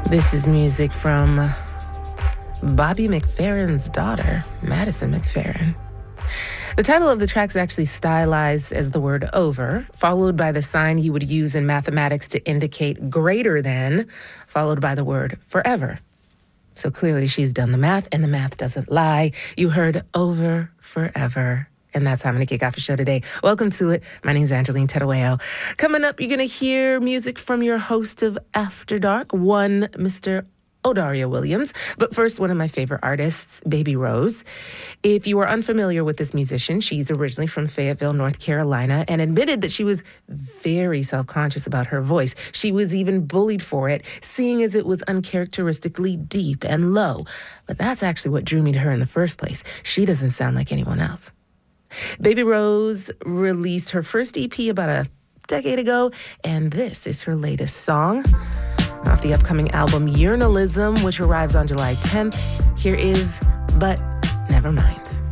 This is music from Bobby McFerrin's daughter, Madison McFerrin. The title of the track is actually stylized as the word over, followed by the sign you would use in mathematics to indicate greater than, followed by the word forever. So clearly she's done the math, and the math doesn't lie. You heard over, forever. And that's how I'm going to kick off the show today. Welcome to it. My name is Angeline Terueo. Coming up, you're going to hear music from your host of After Dark, one Mr. Odaria Williams. But first, one of my favorite artists, Baby Rose. If you are unfamiliar with this musician, she's originally from Fayetteville, North Carolina, and admitted that she was very self-conscious about her voice. She was even bullied for it, seeing as it was uncharacteristically deep and low. But that's actually what drew me to her in the first place. She doesn't sound like anyone else. Baby Rose released her first EP about a decade ago, and this is her latest song off the upcoming album Yearnalism, which arrives on July 10th. Here is But Never Mind.